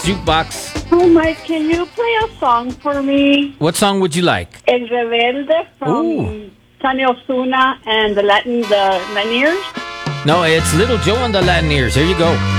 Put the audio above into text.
jukebox. Oh, Mike, can you play a song for me? What song would you like? El Rebelde from Sonny Osuna and the Latin Ears. No, it's Little Joe and the Latineers. Here you go.